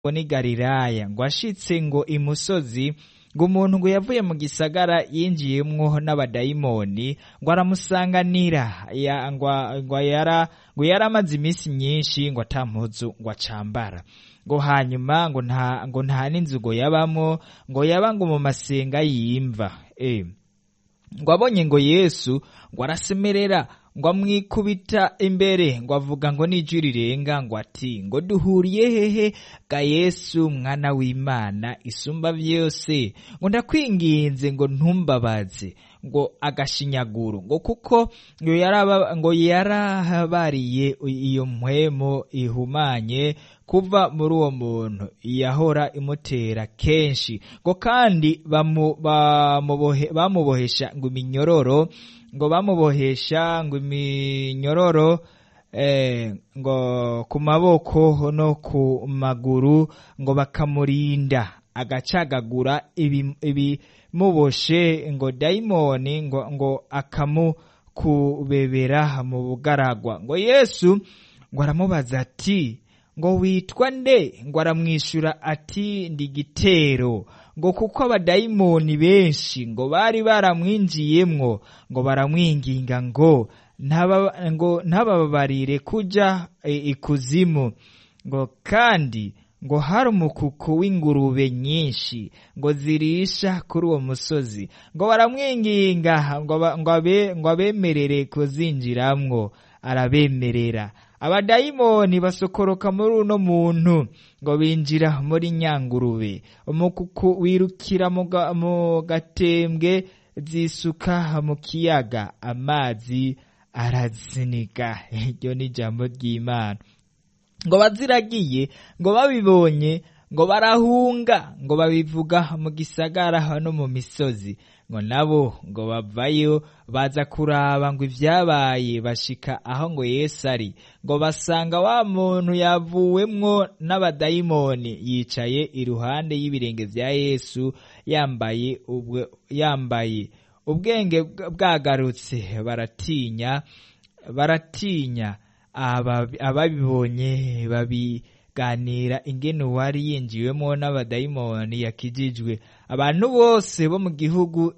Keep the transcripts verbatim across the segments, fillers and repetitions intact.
ngo ni Galilaya, ngo ashitse ngo imusozi, ngo umuntu ngo yavuye mu gisagara yinjiyemwo n'abadayimoni, ngo aramusanganira ya, ngo, ngo yara ngo yaramaze iminsi myinshi ngo atampuzu ngo acambara, ngo hanyuma ngo nta ngo nta n'inzu ngo yabamo, ngo yaba ngo mu masenga yimva. eh ngo abonye ngo Yesu ngo arasemerera, ngo amwikubita imbere, ngo avuga ngo n'ijwi rirenga ngo ati, ngo duhuriye hehe ga Yesu mwana w'Imana isumba vyose, ngo ndakwinginze ngo ntumbabaze ngo agashinyaguro, ngo kuko ngo yaraba ngo yarahabariye iyo mpwemo ihumanye kuva muri uwo muntu yahora imutera kenshi, ngo kandi bamu, bamubohe, bamubohesha ngo iminyororo, ngo bamubohesha ngo iminyororo eh, ngo ku maboko no ku maguru, ngo bakamurinda agacagagura ibi, ibi muboshe ngo dayimoni, ngo, ngo akamukubebera mu bugaragwa. Ngo Yesu ngo aramubaza ati, ngo witwa nde? Ngo aramwishura ati ndi Gitero, ngo kuko abadayimoni benshi ngo bari baramwinjiyemwo, ngo baramwinginga ngo ntaba ngo ntababarire kuja e, ikuzimu, ngo kandi ngo hari umukuku w'ingurube nyinshi ngo zirisha kuri uwo musozi, ngo baramwinginga ngo ngo abe ngo abemerere kuzinjiramwo, arabemerera. Abadayimoni basokoroka muri uno muntu, ngo binjira muri nyangurube, umukuku wirukira mu gatembwe zisuka mu kiyaga, amazi araziniga. Iryo ni ijambo ry'Imana. Ngo baziragiye ngo babibonye ngo barahunga, ngo babivuga mu gisagara no mu misozi, ngo nabo ngo bavayo baza kuraba ngo ivyabaye, bashika aho ngo Yesu ari, ngo basanga wa muntu yavuwemwo n'abadayimoni yicaye iruhande y'ibirenge vya Yesu, yambaye ubwe yambaye ubwenge bwagarutse. Baratinya baratinya ababibonye babiganira ingene wari yinjiwemo n'abadayimoni yakijijwe. Abantu bose bo mu gihugu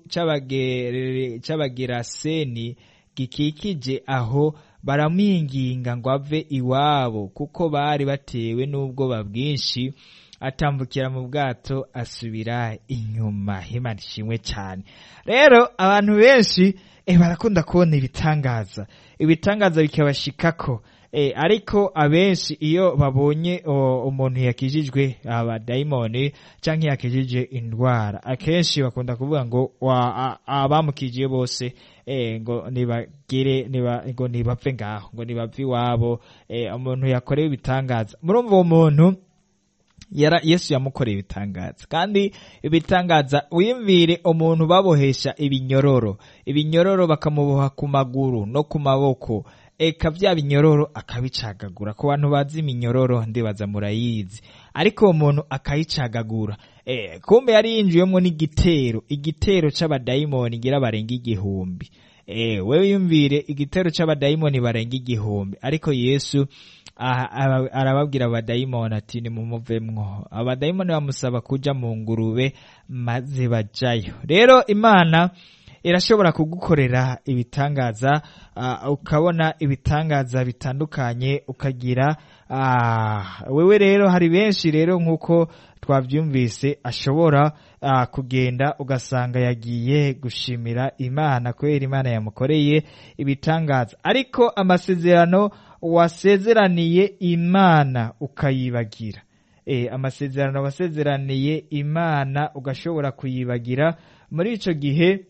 c'abageraseni gikikije aho baramwinginga ngo ave iwabo, kuko bari batewe n'ubwoba bwinshi. Atambukira mu bwato asubira inyuma. Imana ishimwe cyane. Rero abantu benshi eh barakunda kubona ibitangaza, ibitangaza bikabashikako, eh ariko abenshi iyo babonye umuntu yakijijwe abadayimoni canke yakijije indwara, akenshi bakunda kuvuga ngo abamukije bose eh ngo nibagire niba ngo nibapfe ngaho, ngo nibapfe iwabo. eh umuntu yakorewe ibitangaza, murumva uwo muntu yara Yesu yamukoreye ibitangaza. Kandi ibitangaza wiyumvire umuntu babohesha ibinyororo, ibinyororo bakamuboha ku maguru no ku maboko, eka vya binyororo akabicagagura. Ku bantu bazi iminyororo ndibaza murayizi, ariko uwo muntu akayicagagura. eh kumbe yari yinjiyemwo n'igitero, igitero c'abadayimoni ngira barenga igihumbi. eh wewe yumvire igitero c'abadayimoni barenga igihumbi, ariko Yesu arababwira abadayimoni ati nimumuvemwo. Abadayimoni bamusaba kuja mu ngurube maze bajayo. Rero Imana irashobora kugukorera ibitangaza, uh, ukabona ibitangaza bitandukanye ukagira uh, wewe rero hari benshi rero nkuko twavyumvise ashobora uh, kugenda ugasanga yagiye gushimira Imana kubera Imana yamukoreye ibitangaza, ariko amasezerano wasezeraniye Imana ukayibagira. eh amasezerano wasezeraniye Imana ugashobora kuyibagira, muri ico gihe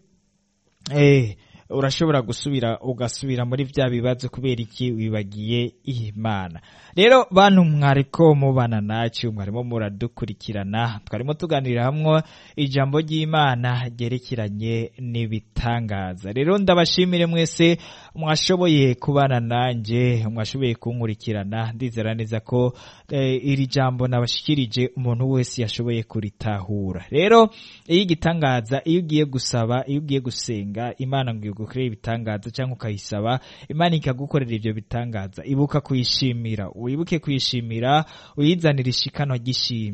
eh urashobora gusubira ugasubira muri vya bibazo kubera iki wibagiye Imana. Rero bantu mwariko mubana nacu, mwarimo muradukurikirana, twarimo tuganirira hamwe ijambo ry'Imana ryerekeranye n'ibitangaza. Rero ndabashimire mwese mwashoboye kubana nanje, mwashoboye kunkurikirana. Ndizera neza ko eh, iri jambo nabashikirije umuntu wese yashoboye kuritahura. Rero iyo igitangaza, iyo ugiye gusaba, iyo ugiye gusenga Imana ngo igukorera ibitangaza cyangwa ukayisaba Imana ikagukorera ivyo bitangaza, ibuka kuyishimira, wibuke kuyishimira, uyizanira ishikano ry'ishimwe.